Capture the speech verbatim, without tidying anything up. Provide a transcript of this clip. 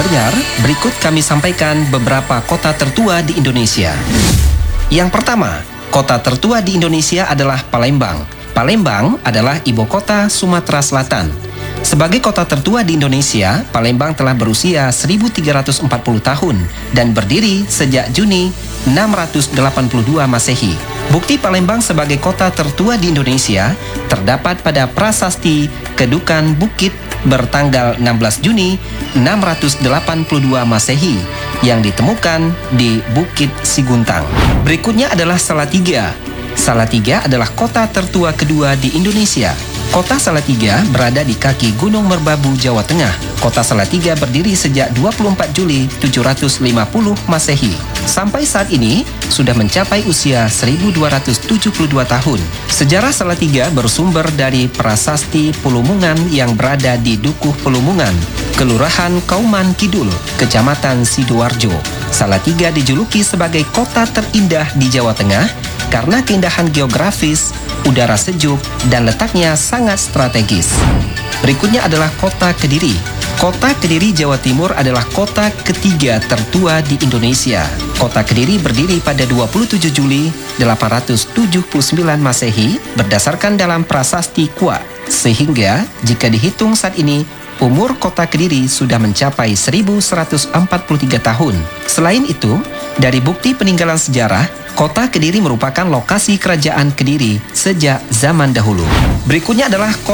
familiar, berikut kami sampaikan beberapa kota tertua di Indonesia. Yang pertama, kota tertua di Indonesia adalah Palembang. Palembang adalah ibu kota Sumatera Selatan. Sebagai kota tertua di Indonesia, Palembang telah berusia seribu tiga ratus empat puluh tahun dan berdiri sejak Juni enam ratus delapan puluh dua Masehi. Bukti Palembang sebagai kota tertua di Indonesia terdapat pada prasasti Kedukan Bukit bertanggal enam belas Juni enam ratus delapan puluh dua Masehi yang ditemukan di Bukit Siguntang. Berikutnya adalah Salatiga. Salatiga adalah kota tertua kedua di Indonesia. Kota Salatiga berada di kaki Gunung Merbabu, Jawa Tengah. Kota Salatiga berdiri sejak dua puluh empat Juli tujuh ratus lima puluh Masehi. Sampai saat ini sudah mencapai usia seribu dua ratus tujuh puluh dua tahun. Sejarah Salatiga bersumber dari prasasti Pulumungan yang berada di Dukuh Pulumungan, Kelurahan Kauman Kidul, Kecamatan Sidoarjo. Salatiga dijuluki sebagai kota terindah di Jawa Tengah karena keindahan geografis, udara sejuk, dan letaknya sangat strategis. Berikutnya adalah kota Kediri. Kota Kediri, Jawa Timur adalah kota ketiga tertua di Indonesia. Kota Kediri berdiri pada dua puluh tujuh Juli delapan ratus tujuh puluh sembilan Masehi berdasarkan dalam prasasti Kua. Sehingga jika dihitung saat ini, umur kota Kediri sudah mencapai seribu seratus empat puluh tiga tahun. Selain itu, dari bukti peninggalan sejarah, kota Kediri merupakan lokasi kerajaan Kediri sejak zaman dahulu. Berikutnya adalah